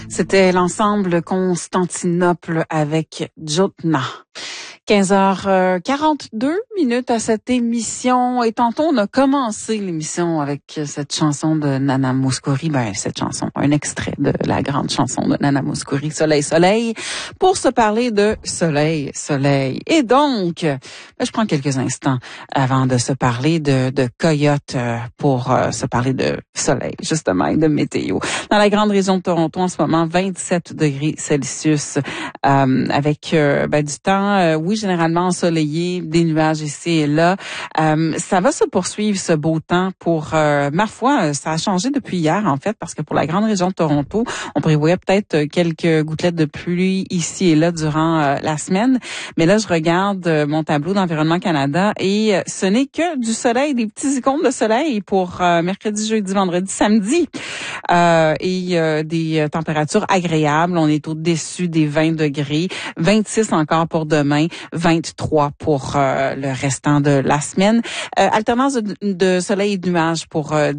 C'était l'ensemble Constantinople avec Jotna. 15h42 à cette émission. Et tantôt, on a commencé l'émission avec cette chanson de Nana Mouskouri. Cette chanson, un extrait de la grande chanson de Nana Mouskouri, Soleil, Soleil, pour se parler de Soleil, Soleil. Et donc, je prends quelques instants avant de se parler de Coyote pour se parler de soleil, justement, et de météo. Dans la grande région de Toronto, en ce moment, 27 degrés Celsius, avec du temps, oui, généralement ensoleillé, des nuages ici et là. Ça va se poursuivre, ce beau temps, pour, ma foi, ça a changé depuis hier, en fait, parce que pour la grande région de Toronto, on prévoyait peut-être quelques gouttelettes de pluie ici et là durant la semaine. Mais là, je regarde mon tableau d'Environnement Canada et ce n'est que du soleil, des petits icônes de soleil pour mercredi, jeudi, vendredi, samedi. Et des températures agréables. On est au-dessus des 20 degrés. 26 encore pour demain. 23 pour le restant de la semaine. Alternance de soleil et de nuages pour